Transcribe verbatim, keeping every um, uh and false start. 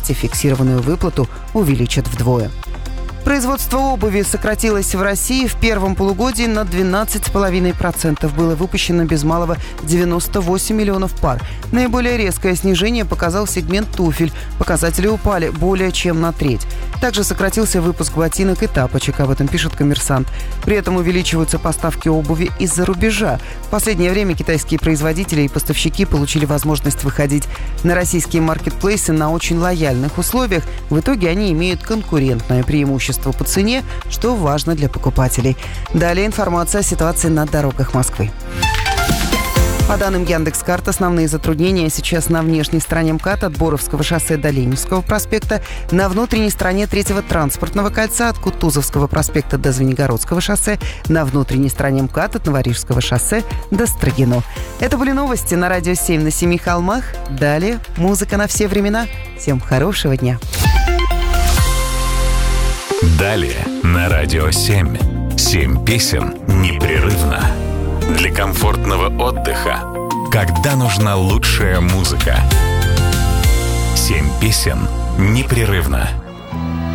месте фиксированную выплату увеличат вдвое. Производство обуви сократилось в России в первом полугодии на двенадцать целых пять десятых процента. Было выпущено без малого девяносто восемь миллионов пар. Наиболее резкое снижение показал сегмент туфель. Показатели упали более чем на треть. Также сократился выпуск ботинок и тапочек, об этом пишет «Коммерсант». При этом увеличиваются поставки обуви из-за рубежа. В последнее время китайские производители и поставщики получили возможность выходить на российские маркетплейсы на очень лояльных условиях. В итоге они имеют конкурентное преимущество по цене, что важно для покупателей. Далее информация о ситуации на дорогах Москвы. По данным Яндекс.Карт, основные затруднения сейчас на внешней стороне МКАД от Боровского шоссе до Ленинского проспекта, на внутренней стороне третьего транспортного кольца от Кутузовского проспекта до Звенигородского шоссе, на внутренней стороне МКАД от Новорижского шоссе до Строгино. Это были новости на Радио семь на Семи холмах. Далее музыка на все времена. Всем хорошего дня. Далее на Радио семь. Семь песен непрерывно. Для комфортного отдыха, когда нужна лучшая музыка. Семь песен непрерывно.